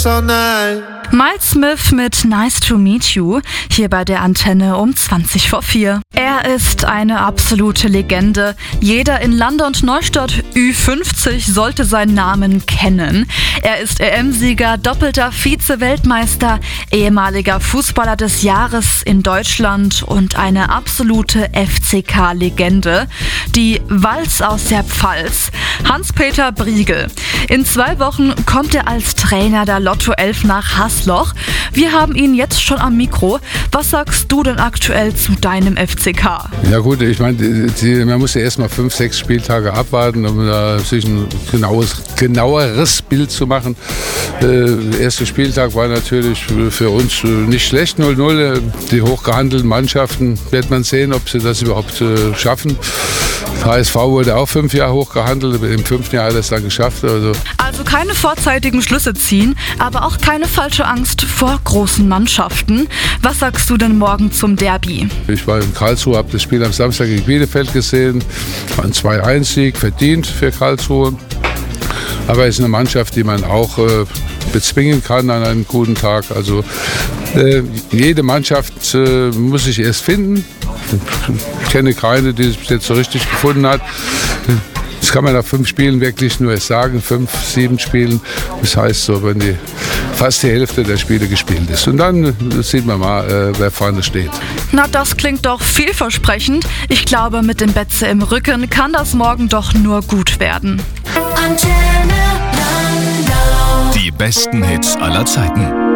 Miles Smith mit Nice to Meet You, hier bei der Antenne um 4:20. Er ist eine absolute Legende. Jeder in Lande und Neustadt Ü50 sollte seinen Namen kennen. Er ist EM-Sieger, doppelter Vize-Weltmeister, ehemaliger Fußballer des Jahres in Deutschland und eine absolute FCK-Legende. Die Walz aus der Pfalz, Hans-Peter Briegel. In 2 Wochen kommt er als Trainer der Lotto 11 nach Hasloch. Wir haben ihn jetzt schon am Mikro. Was sagst du denn aktuell zu deinem FCK? Ja gut, ich meine, man muss ja erstmal 5, 6 Spieltage abwarten, um da sich ein genaueres Bild zu machen. Der erste Spieltag war natürlich für uns nicht schlecht, 0-0. Die hochgehandelten Mannschaften, wird man sehen, ob sie das überhaupt schaffen. HSV wurde auch 5 Jahre hochgehandelt, im 5. Jahr hat er es dann geschafft. Also keine vorzeitigen Schlüsse ziehen, aber auch keine falsche Angst vor großen Mannschaften. Was sagst du denn morgen zum Derby? Ich war in Karlsruhe, habe das Spiel am Samstag gegen Bielefeld gesehen. War ein 2-1-Sieg, verdient für Karlsruhe. Aber es ist eine Mannschaft, die man auch bezwingen kann an einem guten Tag. Also jede Mannschaft muss sich erst finden. Ich kenne keine, die es bis jetzt so richtig gefunden hat. Das kann man nach 5 Spielen wirklich nur sagen, 5, 7 Spielen. Das heißt so, wenn fast die Hälfte der Spiele gespielt ist. Und dann sieht man mal, wer vorne steht. Na, das klingt doch vielversprechend. Ich glaube, mit dem Betze im Rücken kann das morgen doch nur gut werden. Die besten Hits aller Zeiten.